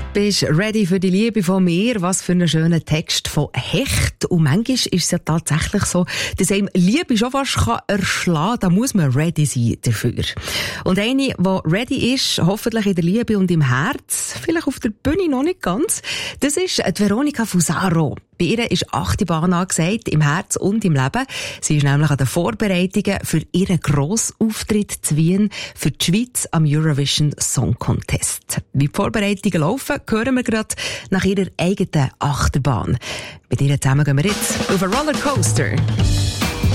Bist ready für die Liebe von mir? Was für einen schönen Text von Hecht. Und manchmal ist es ja tatsächlich so, dass einem Liebe schon fast erschlagen kann. Da muss man ready sein dafür. Und eine, die ready ist, hoffentlich in der Liebe und im Herz, vielleicht auf der Bühne noch nicht ganz, das ist die Veronica Fusaro. Bei ihr ist 8. Bahn angesagt, im Herz und im Leben. Sie ist nämlich an den Vorbereitungen für ihren Grossauftritt zu Wien für die Schweiz am Eurovision Song Contest. Wie die Vorbereitungen laufen, hören wir gerade nach ihrer eigenen Achterbahn. Mit ihr zusammen gehen wir jetzt auf einen Rollercoaster.